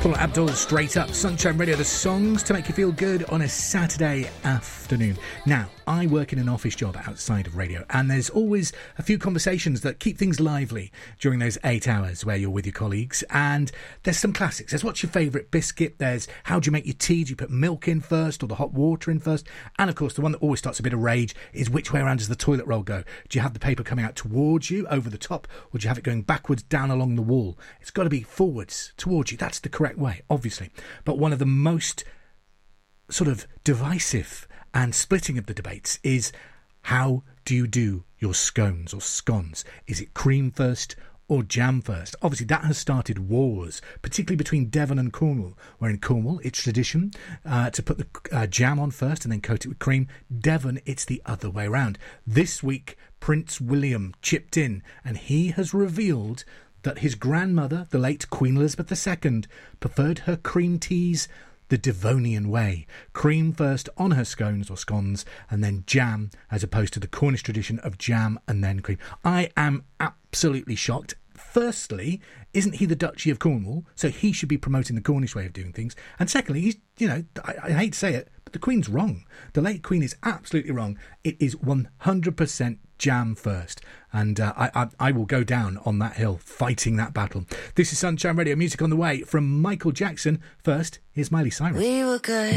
Paula Abdul, Straight Up, Sunshine Radio, the songs to make you feel good on a Saturday afternoon. Now, I work in an office job outside of radio, and there's always a few conversations that keep things lively during those 8 hours where you're with your colleagues, and there's some classics. There's what's your favourite biscuit, there's how do you make your tea, do you put milk in first or the hot water in first, and of course the one that always starts a bit of rage is which way around does the toilet roll go? Do you have the paper coming out towards you, over the top, or do you have it going backwards, down along the wall? It's got to be forwards, towards you. That's the correct way, obviously. But one of the most sort of divisive and splitting of the debates is how do you do your scones or scones? Is it cream first or jam first? Obviously, that has started wars, particularly between Devon and Cornwall, where in Cornwall it's tradition to put the jam on first and then coat it with cream. Devon, it's the other way around. This week, Prince William chipped in and he has revealed that his grandmother, the late Queen Elizabeth II, preferred her cream teas the Devonian way. Cream first on her scones or scones and then jam, as opposed to the Cornish tradition of jam and then cream. I am absolutely shocked. Firstly, isn't he the Duchy of Cornwall? So he should be promoting the Cornish way of doing things. And secondly, he's, I hate to say it, but the Queen's wrong. The late Queen is absolutely wrong. It is 100% jam first. And I will go down on that hill fighting that battle. This is Sunshine Radio, music on the way from Michael Jackson. First, here's Miley Cyrus. We were good.